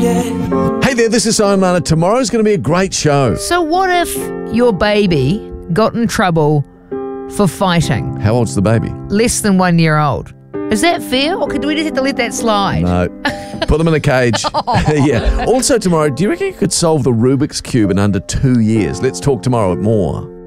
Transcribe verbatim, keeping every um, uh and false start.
Hey there, this is Simon Marner. Tomorrow's going to be a great show. So what if your baby got in trouble for fighting? How old's the baby? Less than one year old. Is that fair, or could we just have to let that slide? No. Put them in a cage. Yeah. Also tomorrow, do you reckon you could solve the Rubik's Cube in under two years? Let's talk tomorrow more.